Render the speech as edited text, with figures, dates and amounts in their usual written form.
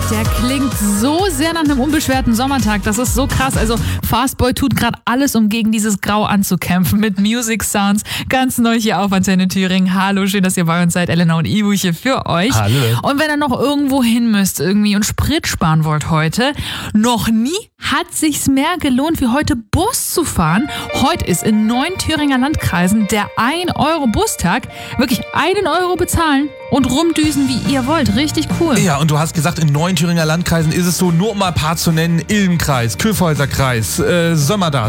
Der klingt so sehr nach einem unbeschwerten Sommertag. Das ist so krass. Also Fastboy tut gerade alles, um gegen dieses Grau anzukämpfen mit Music Sounds. Ganz neu hier auf Antenne Thüringen. Hallo, schön, dass ihr bei uns seid. Elena und Ivo hier für euch. Hallo. Und wenn ihr noch irgendwo hin müsst irgendwie und Sprit sparen wollt heute, noch nie hat sich's mehr gelohnt, wie heute Bus zu fahren. Heute ist in 9 Thüringer Landkreisen der 1-Euro-Bustag. Wirklich 1 Euro bezahlen und rumdüsen, wie ihr wollt. Richtig cool. Ja, und du hast gesagt, in 9 Thüringer Landkreisen ist es so, nur um mal ein paar zu nennen: Ilm-Kreis, Kyffhäuser-Kreis, Sömmerda,